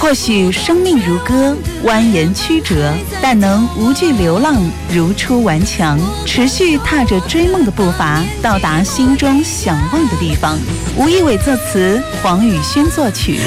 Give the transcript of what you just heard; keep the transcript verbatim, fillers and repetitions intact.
或许生命如歌，蜿蜒曲折，但能无惧流浪，如出顽强，持续踏着追梦的步伐，到达心中想望的地方。吴亦伟作词，黄宇轩作曲。